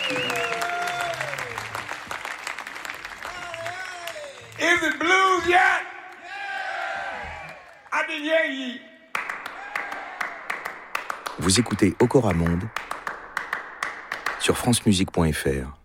Is it blues yet? I didn't hear ye. Vous écoutez Okora Monde sur francemusique.fr.